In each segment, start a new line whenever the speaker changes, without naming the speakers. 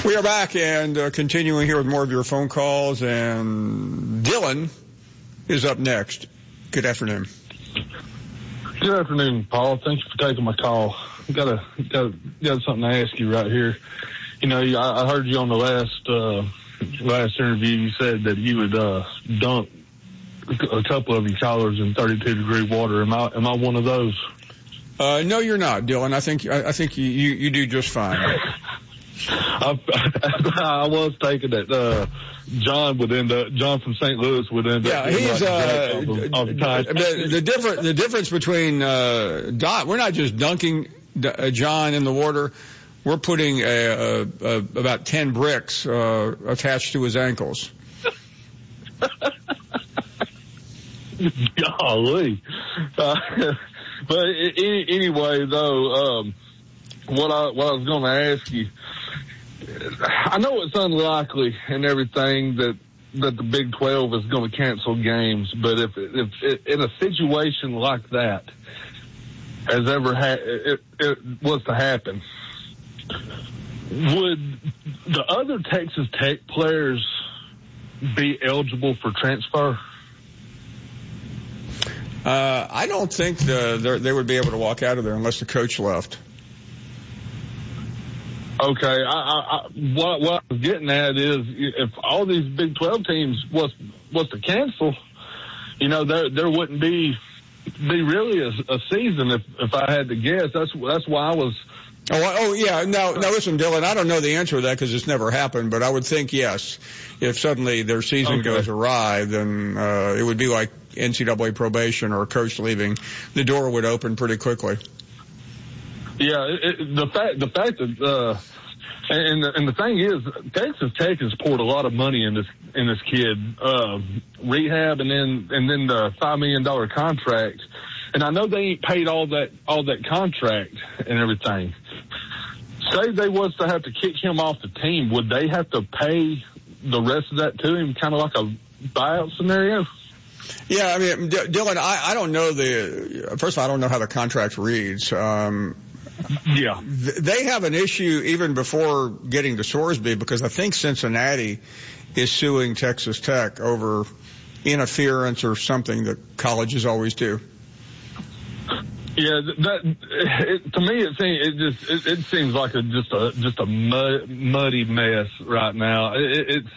We are back and continuing here with more of your phone calls, and Dylan is up next. Good afternoon.
Good afternoon, Paul. Thanks for taking my call. Got something to ask you right here. You know, I heard you on the last interview. You said that you would dunk a couple of your callers in 32-degree water. Am I one of those?
No, you're not, Dylan. I think you do just fine.
I was thinking that John from St. Louis would end up.
Yeah, he's the difference between we're not just dunking John in the water. We're putting about 10 bricks attached to his ankles.
Golly. But anyway, though, what I was going to ask you, I know it's unlikely and everything that the Big 12 is going to cancel games, but if in a situation like that as ever it was to happen, would the other Texas Tech players be eligible for transfer?
I don't think they would be able to walk out of there unless the coach left.
Okay, what I was getting at is if all these Big 12 teams was to cancel, you know, there wouldn't be really a season if I had to guess. That's why I was.
Oh yeah. Now listen, Dylan, I don't know the answer to that because it's never happened, but I would think yes. If suddenly their season goes awry, then it would be like NCAA probation or a coach leaving. The door would open pretty quickly. Yeah,
the fact that and the thing is, Texas Tech has poured a lot of money in this kid, rehab and then the $5 million contract. And I know they ain't paid all that contract and everything. Say they was to have to kick him off the team, would they have to pay the rest of that to him, kind of like a buyout scenario?
Yeah, I mean, Dylan, I don't know first of all, I don't know how the contract reads.
Yeah.
They have an issue even before getting to Sorsby because I think Cincinnati is suing Texas Tech over interference or something that colleges always do.
Yeah, to me it seems like just a muddy mess right now. It's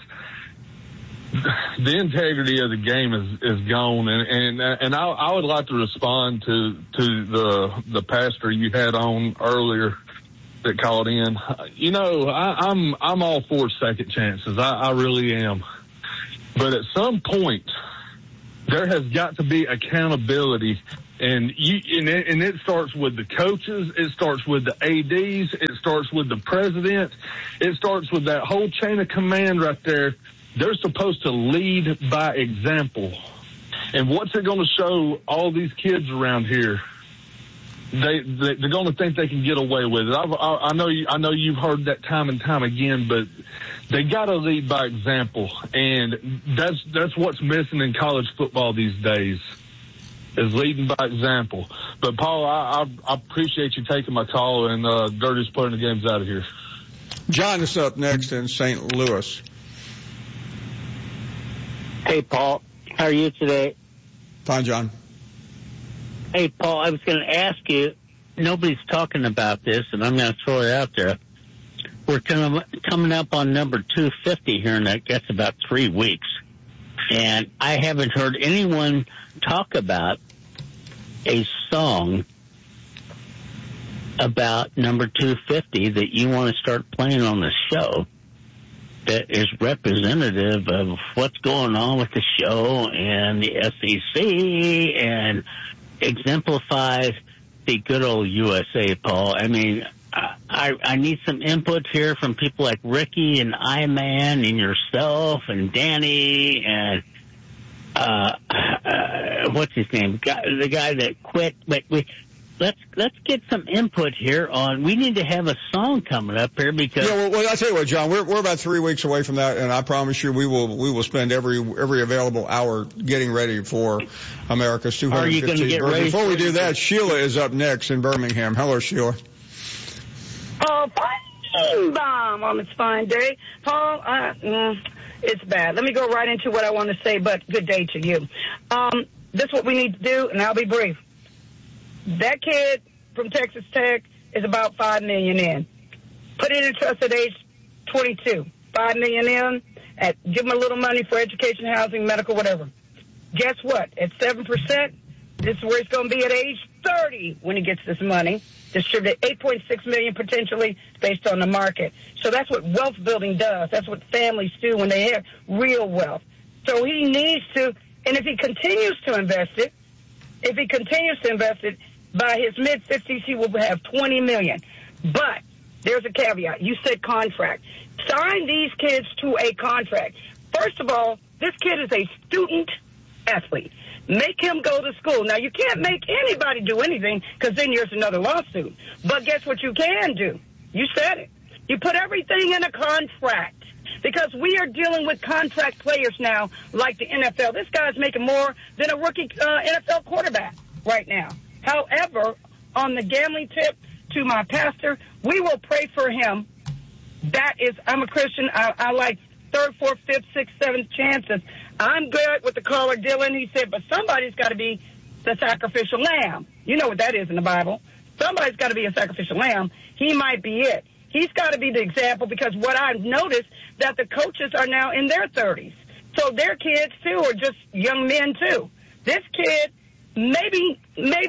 the integrity of the game is gone, and I would like to respond to the pastor you had on earlier that called in. You know, I'm all for second chances. I really am, but at some point there has got to be accountability. And it starts with the coaches. It starts with the ADs. It starts with the president. It starts with that whole chain of command right there. They're supposed to lead by example. And what's it going to show all these kids around here? They're going to think they can get away with it. I know you've heard that time and time again, but they got to lead by example. And that's what's missing in college football these days. Is leading by example. But, Paul, I appreciate you taking my call, and Dirty's putting the games out of here.
John is up next in St. Louis.
Hey, Paul. How are you today?
Fine, John.
Hey, Paul, I was going to ask you, nobody's talking about this, and I'm going to throw it out there. We're coming up on number 250 here in, I guess, about 3 weeks. And I haven't heard anyone talk about a song about number 250 that you want to start playing on the show that is representative of what's going on with the show and the SEC and exemplifies the good old USA, Paul. I mean, I need some input here from people like Ricky and I-Man and yourself and Danny and what's his name? The guy that quit. Let's get some input here on. We need to have a song coming up here because.
Yeah, well, I'll tell you what, John. We're about 3 weeks away from that, and I promise you, we will spend every available hour getting ready for America's 250th.
Are you going to get ready?
Before we do that, Sheila is up next in Birmingham. Hello, Sheila.
Oh, bomb. on this fine day. Paul, it's bad. Let me go right into what I want to say, but good day to you. This is what we need to do, and I'll be brief. That kid from Texas Tech is about $5 million in. Put it in trust at age 22. $5 million in. Give him a little money for education, housing, medical, whatever. Guess what? At 7%, this is where it's going to be at age 30 when he gets this money. Distribute $8.6 million potentially based on the market. So that's what wealth building does. That's what families do when they have real wealth. So he needs to, and if he continues to invest it, by his mid-50s, he will have $20 million. But there's a caveat. You said contract. Sign these kids to a contract. First of all, this kid is a student athlete. Make him go to school. Now, you can't make anybody do anything because then there's another lawsuit. But guess what you can do? You said it. You put everything in a contract because we are dealing with contract players now like the NFL. This guy's making more than a rookie NFL quarterback right now. However, on the gambling tip to my pastor, we will pray for him. I'm a Christian. I like 3rd, 4th, 5th, 6th, 7th chances. I'm good with the caller, Dylan. He said, but somebody's got to be the sacrificial lamb. You know what that is in the Bible. Somebody's got to be a sacrificial lamb. He might be it. He's got to be the example because what I've noticed that the coaches are now in their 30s. So their kids, too, are just young men, too. This kid, maybe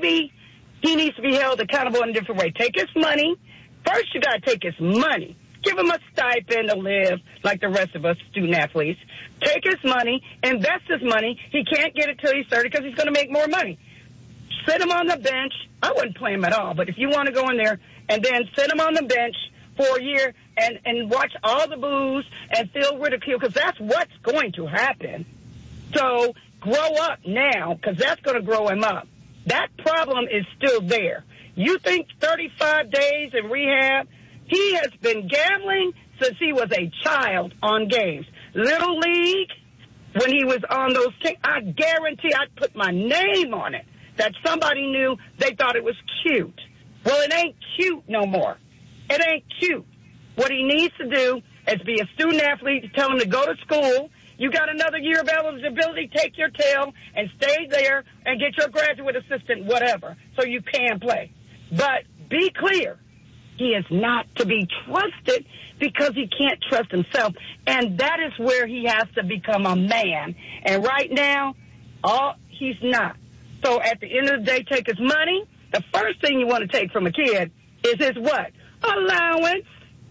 he needs to be held accountable in a different way. Take his money. First, you got to take his money. Give him a stipend to live like the rest of us student athletes. Take his money, invest his money. He can't get it till he's 30 because he's going to make more money. Sit him on the bench. I wouldn't play him at all, but if you want to go in there and then sit him on the bench for a year and watch all the boos and feel ridicule because that's what's going to happen. So grow up now because that's going to grow him up. That problem is still there. You think 35 days in rehab? He has been gambling since he was a child on games. Little League, when he was on those things, I guarantee I'd put my name on it that somebody knew they thought it was cute. Well, it ain't cute no more. It ain't cute. What he needs to do is be a student athlete, tell him to go to school. You got another year of eligibility, take your tail and stay there and get your graduate assistant, whatever, so you can play. But be clear. He is not to be trusted because he can't trust himself. And that is where he has to become a man. And right now, he's not. So at the end of the day, take his money. The first thing you want to take from a kid is his what? Allowance.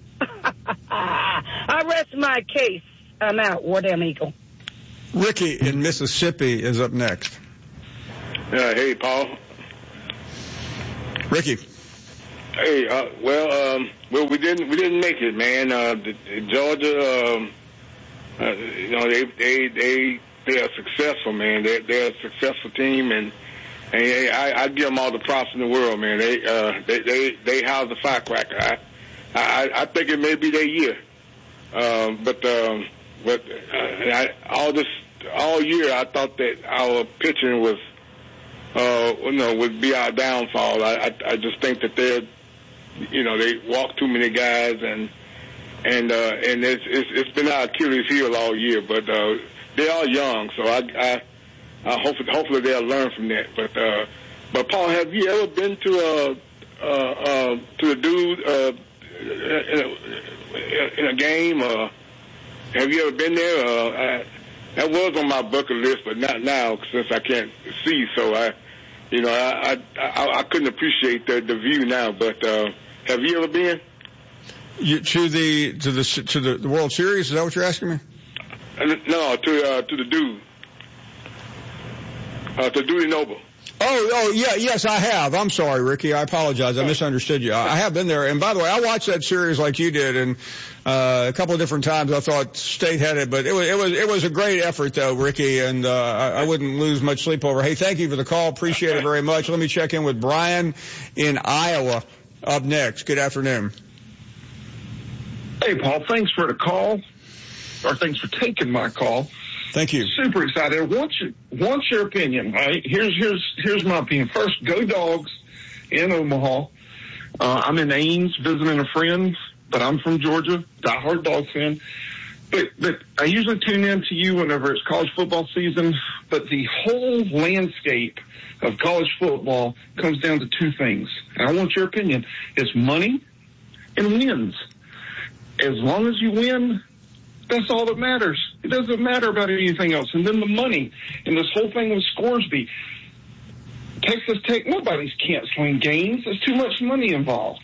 I rest my case. I'm out. War Damn Eagle.
Ricky in Mississippi is up next.
Hey, Paul.
Ricky.
Hey, well, we didn't make it, man. Georgia, they are successful, man. They're a successful team, and I give them all the props in the world, man. They house the firecracker. I think it may be their year, but all year I thought that our pitching was, would be our downfall. I just think that they walk too many guys, and it's been our Achilles heel all year. But they are young, so I hopefully they'll learn from that. But Paul, have you ever been to the dude in a game? Have you ever been there? That was on my bucket list, but not now since I can't see. So I couldn't appreciate the view now. But have you ever been?
To the World Series? Is that what you're asking me?
No, to the dude. To Dudy Noble.
Oh, yeah, yes, I have. I'm sorry, Ricky. I apologize. I misunderstood you. I have been there. And by the way, I watched that series like you did, and a couple of different times I thought State had it, but it was a great effort though, Ricky, and I wouldn't lose much sleep over. Hey, thank you for the call. Appreciate it very much. Let me check in with Brian in Iowa up next. Good afternoon.
Hey, Paul. Thanks for the call, or thanks for taking my call.
Thank you.
Super excited. What's your opinion? Right? Here's my opinion. First, go Dogs in Omaha. I'm in Ames visiting a friend. but I'm from Georgia, diehard Dog fan. But I usually tune in to you whenever it's college football season. But the whole landscape of college football comes down to two things. And I want your opinion. It's money and wins. As long as you win, that's all that matters. It doesn't matter about anything else. And then the money and this whole thing with Scoresby. Texas Tech, nobody's canceling games. There's too much money involved.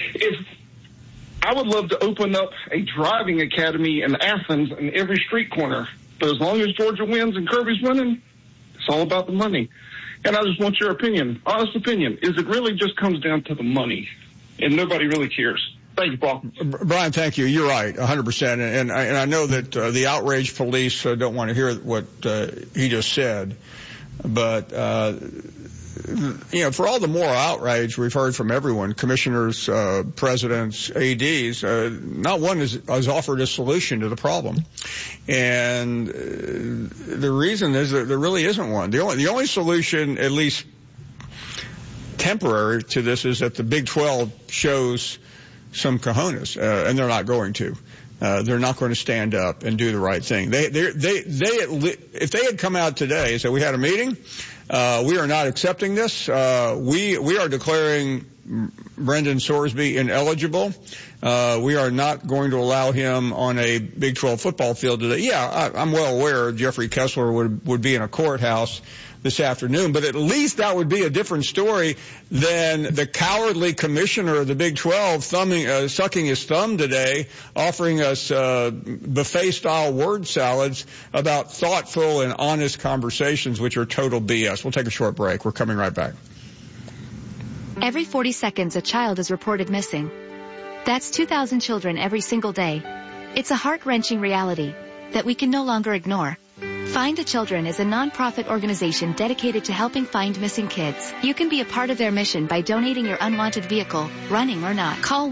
I would love to open up a driving academy in Athens in every street corner. But as long as Georgia wins and Kirby's winning, it's all about the money. And I just want your opinion, honest opinion. Is it really just comes down to the money and nobody really cares? Thank you, Paul.
Brian, thank you. You're right, 100%. And I know that the outrage police don't want to hear what he just said. But, for all the moral outrage we've heard from everyone, commissioners, presidents, ADs, not one has offered a solution to the problem. And the reason is that there really isn't one. The only solution, at least temporary to this, is that the Big 12 shows some cojones, and they're not going to. They're not going to stand up and do the right thing. If they had come out today and said, we had a meeting, we are not accepting this, we are declaring Brendan Scoresby ineligible, we are not going to allow him on a Big 12 football field today. Yeah, I'm well aware Jeffrey Kessler would be in a courthouse this afternoon, but at least that would be a different story than the cowardly commissioner of the Big 12 sucking his thumb today, offering us buffet-style word salads about thoughtful and honest conversations, which are total BS. We'll take a short break. We're coming right back.
Every 40 seconds, a child is reported missing. That's 2,000 children every single day. It's a heart-wrenching reality that we can no longer ignore. Find the Children is a non-profit organization dedicated to helping find missing kids. You can be a part of their mission by donating your unwanted vehicle, running or not. Call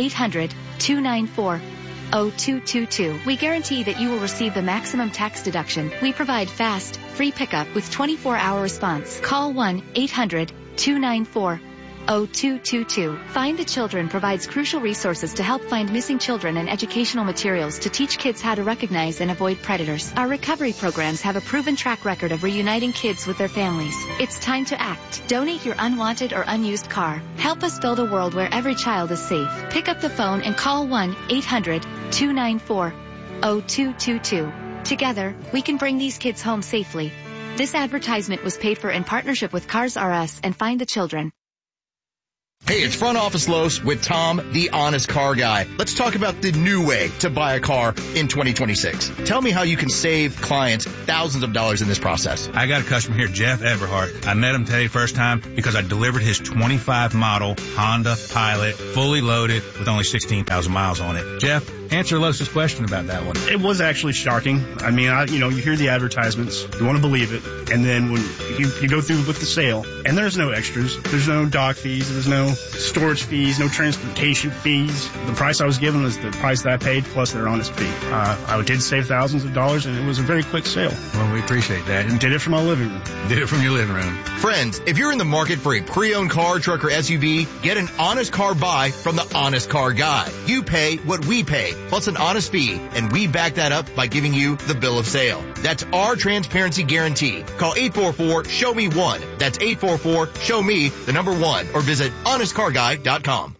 1-800-294-0222. We guarantee that you will receive the maximum tax deduction. We provide fast, free pickup with 24-hour response. Call 1-800-294-0222. Find the Children provides crucial resources to help find missing children and educational materials to teach kids how to recognize and avoid predators. Our recovery programs have a proven track record of reuniting kids with their families. It's time to act. Donate your unwanted or unused car. Help us build a world where every child is safe. Pick up the phone and call 1-800-294-0222. Together, we can bring these kids home safely. This advertisement was paid for in partnership with Cars R Us and Find the Children.
Hey, it's Front Office Los with Tom, the Honest Car Guy. Let's talk about the new way to buy a car in 2026. Tell me how you can save clients thousands of dollars in this process.
I got a customer here, Jeff Everhart. I met him today first time because I delivered his 25 model Honda Pilot, fully loaded with only 16,000 miles on it. Jeff, answer Los's question about that one.
It was actually shocking. I mean, you hear the advertisements, you want to believe it, and then when you go through with the sale, and there's no extras, there's no dock fees, there's no storage fees, no transportation fees. The price I was given was the price that I paid plus their honest fee. I did save thousands of dollars, and it was a very quick sale.
Well, we appreciate that.
And did it from my living room.
Did it from your living room.
Friends, if you're in the market for a pre-owned car, truck, or SUV, get an honest car buy from the Honest Car Guy. You pay what we pay, plus an honest fee, and we back that up by giving you the bill of sale. That's our transparency guarantee. Call 844-SHOW-ME-1. That's 844-SHOW-ME, the number 1, or visit honestcarguy.com.